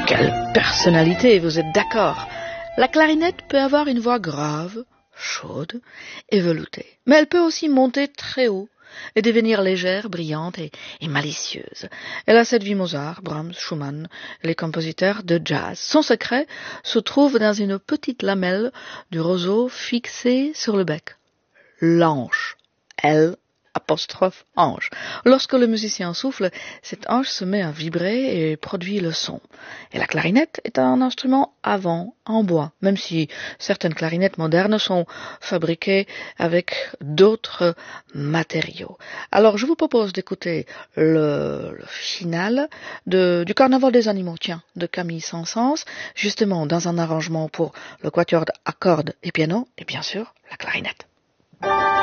Quelle personnalité, vous êtes d'accord? La clarinette peut avoir une voix grave, chaude et veloutée, mais elle peut aussi monter très haut et devenir légère, brillante et malicieuse. Elle a séduit Mozart, Brahms, Schumann, les compositeurs de jazz. Son secret se trouve dans une petite lamelle du roseau fixée sur le bec. L'anche. L apostrophe ange. Lorsque le musicien souffle, cette anche se met à vibrer et produit le son. Et la clarinette est un instrument avant, en bois, même si certaines clarinettes modernes sont fabriquées avec d'autres matériaux. Alors je vous propose d'écouter le final du Carnaval des animaux, de Camille Saint-Saëns, justement dans un arrangement pour le quatuor à cordes et piano, et bien sûr la clarinette.